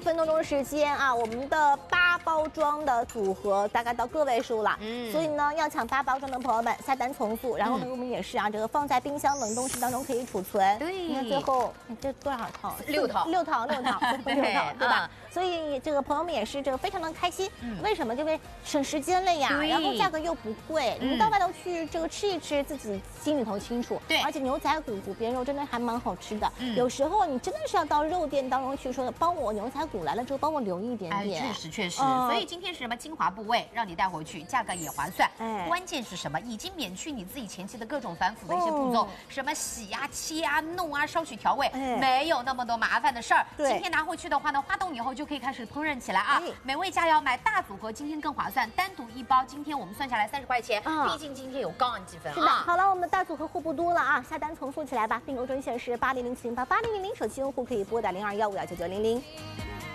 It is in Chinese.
分多钟的时间啊，我们的8包装的组合大概到个位数了。所以呢，要抢8包装的朋友们下单从速。然后呢，我们也是啊，这个放在冰箱冷冻室当中可以储存。 对， 你看最后这多少套 ？6套 ，6套，6套，对吧？所以这个朋友们也是这个非常的开心。为什么？因为省时间了呀，然后价格又不贵，你们到外头去这个吃一吃，自己心里头清楚。 对， 而且牛仔骨骨边肉真的还蛮好吃的。有时候你真的是要到肉店当中去说，帮我牛仔骨来了之后，帮我留一点点。 确实。所以今天是什么精华部位，让你带回去，价格也划算。关键是什么？已经免去你自己前期的各种繁复的一些步骤，什么洗啊、切啊、弄啊、烧取调味，没有那么多麻烦的事儿。今天拿回去的话呢，发动以后就可以开始烹饪起来啊。美味佳肴买大组合，今天更划算，单独1包，今天我们算下来30块钱。毕竟今天有高昂积分啊。是的， 好了，我们的大组合货不多了啊，下单从速起来吧。订购专线是8007088000，手机用户可以拨打0215199900。